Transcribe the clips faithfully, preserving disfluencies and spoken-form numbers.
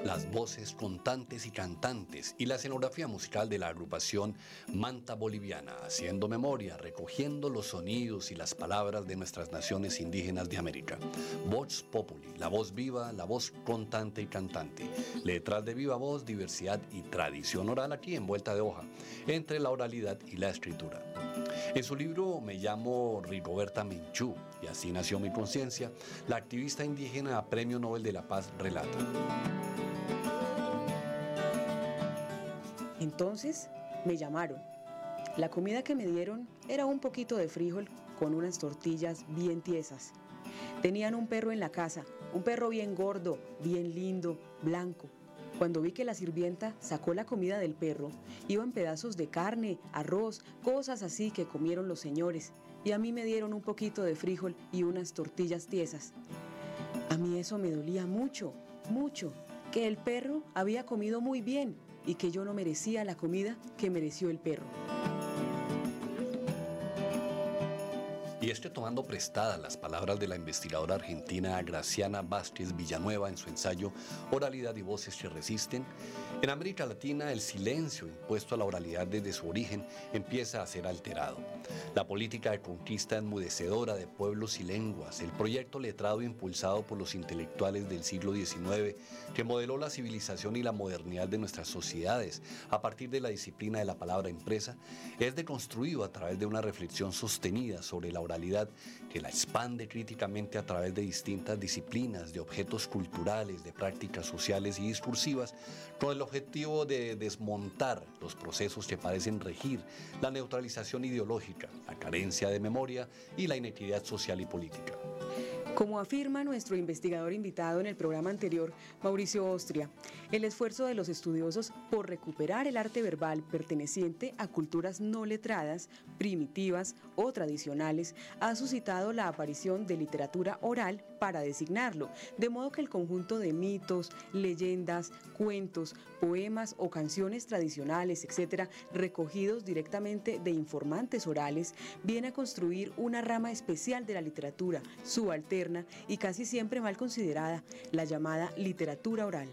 las voces contantes y cantantes y la escenografía musical de la agrupación Manta Boliviana, haciendo memoria, recogiendo los sonidos y las palabras de nuestras naciones indígenas de América. Vox Populi, la voz viva, la voz contante y cantante. Letras de viva voz, diversidad y tradición oral aquí en Vuelta de Hoja, entre la oralidad y la escritura. En su libro Me llamo Rigoberta Menchú y así nació mi conciencia, la activista indígena Premio Nobel de la Paz relata. Entonces me llamaron. La comida que me dieron era un poquito de frijol con unas tortillas bien tiesas. Tenían un perro en la casa, un perro bien gordo, bien lindo, blanco. Cuando vi que la sirvienta sacó la comida del perro, iban pedazos de carne, arroz, cosas así que comieron los señores, y a mí me dieron un poquito de frijol y unas tortillas tiesas. A mí eso me dolía mucho, mucho, que el perro había comido muy bien y que yo no merecía la comida que mereció el perro. Y es que tomando prestadas las palabras de la investigadora argentina Graciana Vázquez Villanueva en su ensayo Oralidad y voces que resisten, en América Latina el silencio impuesto a la oralidad desde su origen empieza a ser alterado. La política de conquista enmudecedora de pueblos y lenguas, el proyecto letrado impulsado por los intelectuales del siglo diecinueve que modeló la civilización y la modernidad de nuestras sociedades a partir de la disciplina de la palabra impresa, es deconstruido a través de una reflexión sostenida sobre la oralidad que la expande críticamente a través de distintas disciplinas, de objetos culturales, de prácticas sociales y discursivas, con el objetivo de desmontar los procesos que parecen regir la neutralización ideológica, la carencia de memoria y la inequidad social y política. Como afirma nuestro investigador invitado en el programa anterior, Mauricio Ostria, el esfuerzo de los estudiosos por recuperar el arte verbal perteneciente a culturas no letradas, primitivas o tradicionales ha suscitado la aparición de literatura oral para designarlo, de modo que el conjunto de mitos, leyendas, cuentos, poemas o canciones tradicionales, etcétera, recogidos directamente de informantes orales, viene a construir una rama especial de la literatura, subalterna y casi siempre mal considerada, la llamada literatura oral.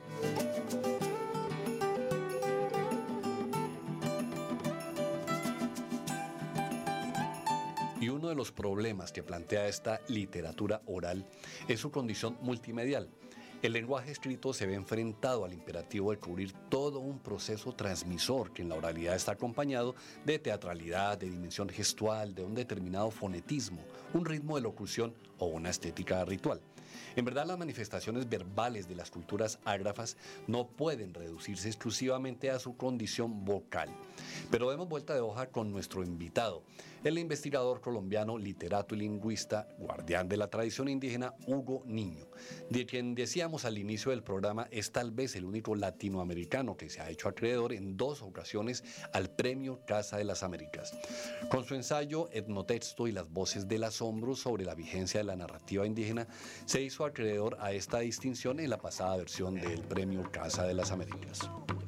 Y uno de los problemas que plantea esta literatura oral es su condición multimedial. El lenguaje escrito se ve enfrentado al imperativo de cubrir todo un proceso transmisor que en la oralidad está acompañado de teatralidad, de dimensión gestual, de un determinado fonetismo, un ritmo de locución o una estética ritual. En verdad, las manifestaciones verbales de las culturas ágrafas no pueden reducirse exclusivamente a su condición vocal. Pero demos vuelta de hoja con nuestro invitado, el investigador colombiano, literato y lingüista, guardián de la tradición indígena, Hugo Niño, de quien decíamos al inicio del programa es tal vez el único latinoamericano que se ha hecho acreedor en dos ocasiones al Premio Casa de las Américas. Con su ensayo Etnotexto y las voces del asombro sobre la vigencia de la narrativa indígena, se hizo acreedor a esta distinción en la pasada versión del Premio Casa de las Américas.